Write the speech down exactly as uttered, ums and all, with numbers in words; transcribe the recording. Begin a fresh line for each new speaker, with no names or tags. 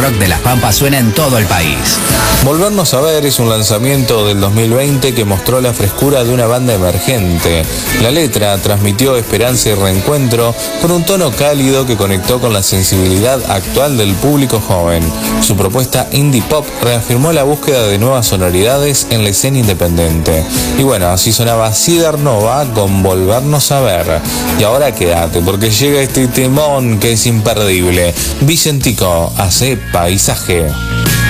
rock de Las Pampas suena en todo el país.
Volvernos a ver es un lanzamiento del dos mil veinte que mostró la frescura de una banda emergente. La letra transmitió esperanza y reencuentro con un tono cálido que conectó con la sensibilidad actual del público joven. Su propuesta indie pop reafirmó la búsqueda de nuevas sonoridades en la escena independiente. Y bueno, así sonaba Cider Nova con Volvernos a ver. Y ahora quédate, porque llega este temón que es imperdible. Vicentico hace paisaje.